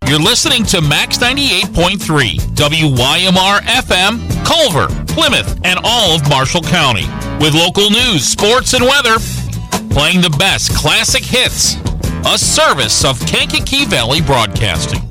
You're listening to Max 98.3, WYMR FM, Culver, Plymouth, and all of Marshall County. With local news, sports, and weather, playing the best classic hits. A service of Kankakee Valley Broadcasting.